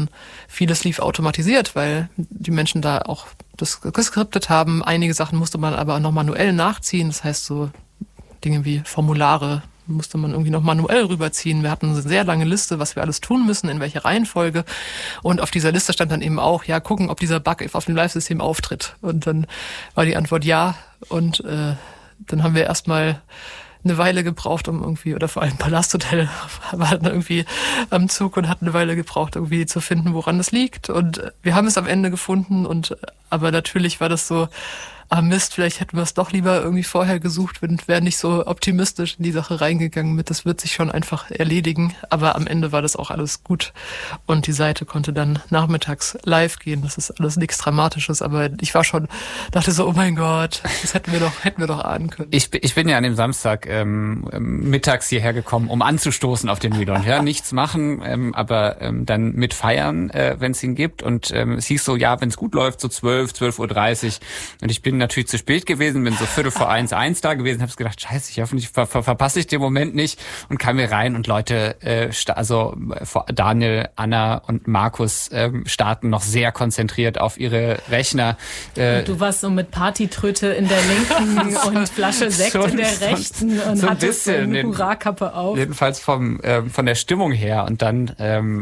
dann vieles lief automatisiert, weil die Menschen da auch das geskriptet haben. Einige Sachen musste man aber noch manuell nachziehen. Das heißt, so Dinge wie Formulare musste man irgendwie noch manuell rüberziehen. Wir hatten eine sehr lange Liste, was wir alles tun müssen, in welcher Reihenfolge. Und auf dieser Liste stand dann eben auch, ja, gucken, ob dieser Bug auf dem Live-System auftritt. Und dann war die Antwort ja. Und dann haben wir erstmal eine Weile gebraucht, um irgendwie, oder vor allem Palasthotel war dann irgendwie am Zug und hat eine Weile gebraucht, irgendwie zu finden, woran das liegt. Und wir haben es am Ende gefunden. Aber natürlich war das so, Mist, vielleicht hätten wir es doch lieber irgendwie vorher gesucht und wären nicht so optimistisch in die Sache reingegangen mit, das wird sich schon einfach erledigen. Aber am Ende war das auch alles gut und die Seite konnte dann nachmittags live gehen. Das ist alles nichts Dramatisches, aber ich dachte so, oh mein Gott, das hätten wir doch ahnen können. Ich bin ja an dem Samstag mittags hierher gekommen, um anzustoßen auf den Relaunch. Ja, nichts machen, aber dann mit feiern, wenn es ihn gibt. Und es hieß so, ja, wenn es gut läuft, so 12:30 Uhr. Und ich bin natürlich zu spät gewesen, bin so 1:45 da gewesen, hab's gedacht, scheiße, ich hoffentlich verpasse ich den Moment nicht und kam hier rein und Leute, Daniel, Anna und Markus starten noch sehr konzentriert auf ihre Rechner. Und du warst so mit Partytröte in der linken und Flasche Sekt in der rechten und so hattest so eine Hurrakappe auf. Jedenfalls von der Stimmung her und dann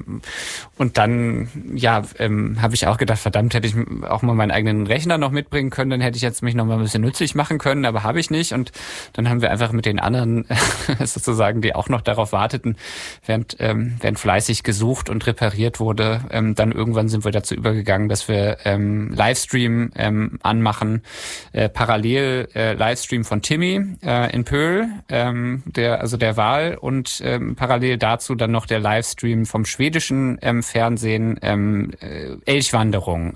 habe ich auch gedacht, verdammt, hätte ich auch mal meinen eigenen Rechner noch mitbringen können, dann hätte ich jetzt mich noch mal ein bisschen nützlich machen können, aber habe ich nicht. Und dann haben wir einfach mit den anderen sozusagen, die auch noch darauf warteten, während fleißig gesucht und repariert wurde, dann irgendwann sind wir dazu übergegangen, dass wir Livestream anmachen, parallel Livestream von Timmy in Pöhl, der Wahl und parallel dazu dann noch der Livestream vom schwedischen Fernsehen, Elchwanderung,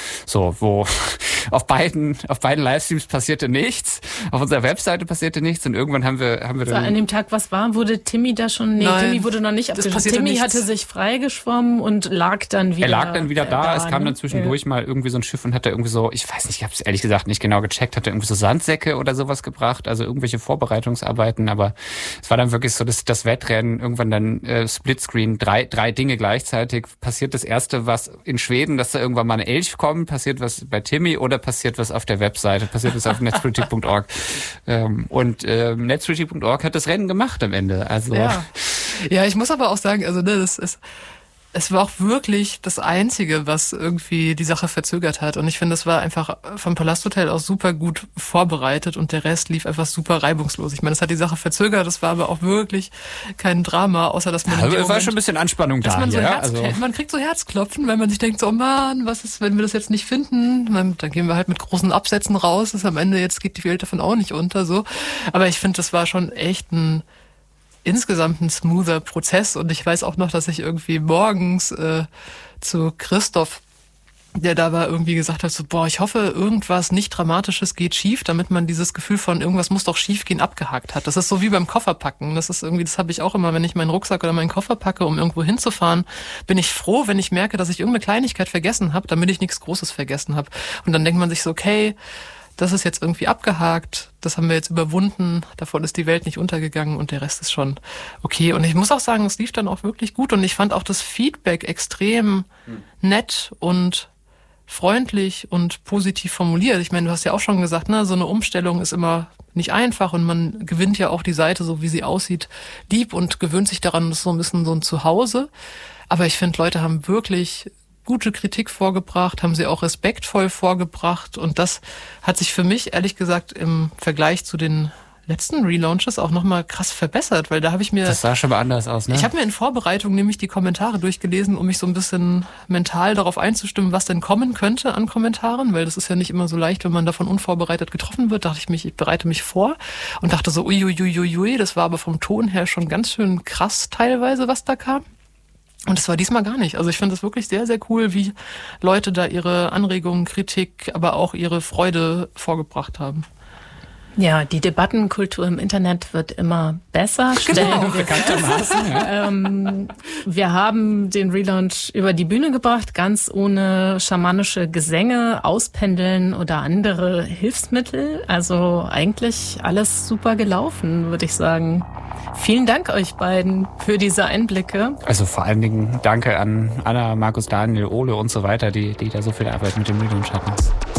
wo auf beiden Livestreams passierte nichts, auf unserer Webseite passierte nichts und irgendwann haben wir dann... An dem Tag, was war? Wurde Timmy da schon... Nee, Nein, Timmy wurde noch nicht abgeschlossen. Timmy nichts. hatte sich freigeschwommen und lag dann wieder... Er lag dann wieder da. Es kam dann zwischendurch mal irgendwie so ein Schiff und hat da irgendwie so, ich weiß nicht, ich habe es ehrlich gesagt nicht genau gecheckt, hat er irgendwie so Sandsäcke oder sowas gebracht, also irgendwelche Vorbereitungsarbeiten, aber es war dann wirklich so, dass das Wettrennen irgendwann dann Splitscreen, drei Dinge gleichzeitig. Passiert das Erste, was in Schweden, dass da irgendwann mal ein Elch kommt, passiert was bei Timmy oder passiert was auf der Webseite, passiert was auf netzpolitik.org. Und netzpolitik.org hat das Rennen gemacht am Ende. Also Ja, ich muss aber auch sagen, also es war auch wirklich das Einzige, was irgendwie die Sache verzögert hat. Und ich finde, das war einfach vom Palasthotel aus super gut vorbereitet und der Rest lief einfach super reibungslos. Ich meine, es hat die Sache verzögert, das war aber auch wirklich kein Drama, außer dass man... es war schon ein bisschen Anspannung da. Man kriegt so Herzklopfen, weil man sich denkt, so, oh Mann, was ist, wenn wir das jetzt nicht finden? Dann gehen wir halt mit großen Absätzen raus. Das ist am Ende, jetzt geht die Welt davon auch nicht unter. So. Aber ich finde, das war schon echt insgesamt ein smoother Prozess und ich weiß auch noch, dass ich irgendwie morgens zu Christoph, der da war, irgendwie gesagt hat, so, ich hoffe, irgendwas nicht Dramatisches geht schief, damit man dieses Gefühl von irgendwas muss doch schief gehen abgehakt hat. Das ist so wie beim Kofferpacken. Das habe ich auch immer, wenn ich meinen Rucksack oder meinen Koffer packe, um irgendwo hinzufahren, bin ich froh, wenn ich merke, dass ich irgendeine Kleinigkeit vergessen habe, damit ich nichts Großes vergessen habe. Und dann denkt man sich so, okay, das ist jetzt irgendwie abgehakt, das haben wir jetzt überwunden, davon ist die Welt nicht untergegangen und der Rest ist schon okay. Und ich muss auch sagen, es lief dann auch wirklich gut und ich fand auch das Feedback extrem nett und freundlich und positiv formuliert. Ich meine, du hast ja auch schon gesagt, ne, so eine Umstellung ist immer nicht einfach und man gewinnt ja auch die Seite, so wie sie aussieht, lieb und gewöhnt sich daran, das ist so ein bisschen so ein Zuhause. Aber ich finde, Leute haben wirklich gute Kritik vorgebracht, haben sie auch respektvoll vorgebracht und das hat sich für mich, ehrlich gesagt, im Vergleich zu den letzten Relaunches auch nochmal krass verbessert, weil da habe ich mir... Das sah schon mal anders aus, ne? Ich habe mir in Vorbereitung nämlich die Kommentare durchgelesen, um mich so ein bisschen mental darauf einzustimmen, was denn kommen könnte an Kommentaren, weil das ist ja nicht immer so leicht, wenn man davon unvorbereitet getroffen wird, dachte ich bereite mich vor und dachte so, uiuiuiui, das war aber vom Ton her schon ganz schön krass teilweise, was da kam. Und das war diesmal gar nicht. Also ich finde es wirklich sehr, sehr cool, wie Leute da ihre Anregungen, Kritik, aber auch ihre Freude vorgebracht haben. Ja, die Debattenkultur im Internet wird immer besser. Genau, bekanntermaßen. Ja. Wir haben den Relaunch über die Bühne gebracht, ganz ohne schamanische Gesänge, Auspendeln oder andere Hilfsmittel. Also eigentlich alles super gelaufen, würde ich sagen. Vielen Dank euch beiden für diese Einblicke. Also vor allen Dingen danke an Anna, Markus, Daniel, Ole und so weiter, die da so viel Arbeit mit dem Relaunch hatten.